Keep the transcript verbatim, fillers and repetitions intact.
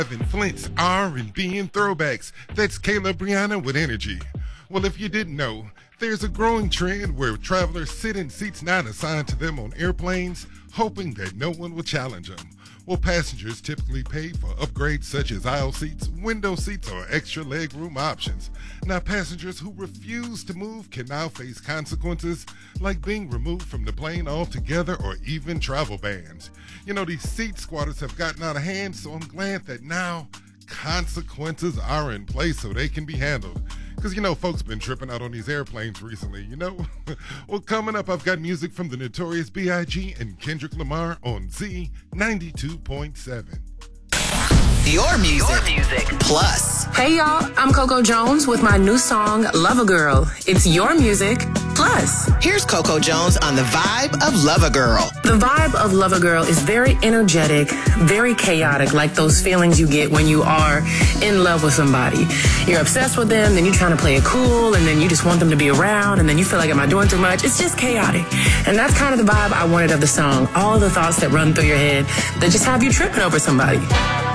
Flint's R and B and throwbacks. That's Kayla Brianna with energy. Well, if you didn't know, there's a growing trend where travelers sit in seats not assigned to them on airplanes, hoping that no one will challenge them. Well, passengers typically pay for upgrades such as aisle seats, window seats, or extra legroom options. Now, passengers who refuse to move can now face consequences like being removed from the plane altogether or even travel bans. You know, these seat squatters have gotten out of hand, so I'm glad that now consequences are in place so they can be handled. Because, you know, folks been tripping out on these airplanes recently, you know? Well, coming up, I've got music from the Notorious B I G and Kendrick Lamar on Z ninety-two point seven. Your music. Your music. Plus. Hey, y'all. I'm Coco Jones with my new song, Love a Girl. It's your music. Plus. Here's Coco Jones on the vibe of Love a Girl. The vibe of Love a Girl is very energetic, very chaotic, like those feelings you get when you are in love with somebody. You're obsessed with them, then you're trying to play it cool, and then you just want them to be around, and then you feel like, am I doing too much? It's just chaotic. And that's kind of the vibe I wanted of the song. All the thoughts that run through your head that just have you tripping over somebody.